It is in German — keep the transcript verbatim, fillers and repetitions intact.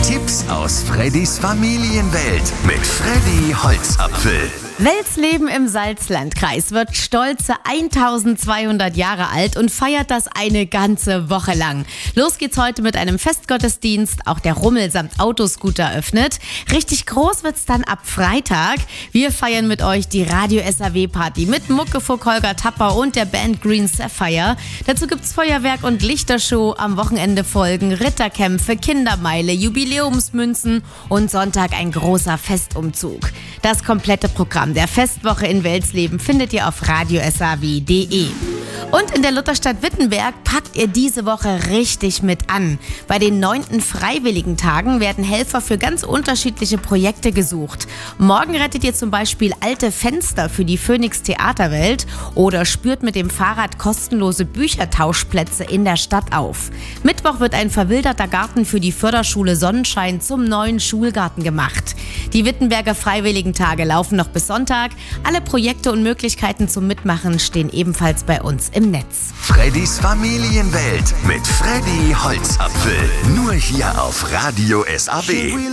Tipps aus Freddys Familienwelt mit Freddy Holzapfel. Welsleben im Salzlandkreis wird stolze eintausendzweihundert Jahre alt und feiert das eine ganze Woche lang. Los geht's heute mit einem Festgottesdienst. Auch der Rummel samt Autoscooter öffnet. Richtig groß wird's dann ab Freitag. Wir feiern mit euch die Radio S A W Party mit Muckefuck, Holger Tapper und der Band Green Sapphire. Dazu gibt's Feuerwerk und Lichtershow. Am Wochenende folgen Ritterkämpfe, Kindermeile, Jubiläumsmünzen und Sonntag ein großer Festumzug. Das komplette Programm der Festwoche in Welsleben findet ihr auf radio s a w punkt d e. Und in der Lutherstadt Wittenberg packt ihr diese Woche richtig mit an. Bei den neunten Freiwilligentagen werden Helfer für ganz unterschiedliche Projekte gesucht. Morgen rettet ihr zum Beispiel alte Fenster für die Phoenix Theaterwelt oder spürt mit dem Fahrrad kostenlose Büchertauschplätze in der Stadt auf. Mittwoch wird ein verwilderter Garten für die Förderschule Sonnenschein zum neuen Schulgarten gemacht. Die Wittenberger Freiwilligentage laufen noch bis Sonntag. Alle Projekte und Möglichkeiten zum Mitmachen stehen ebenfalls bei uns im Netz. Freddys Familienwelt mit Freddy Holzapfel. Nur hier auf Radio S A W.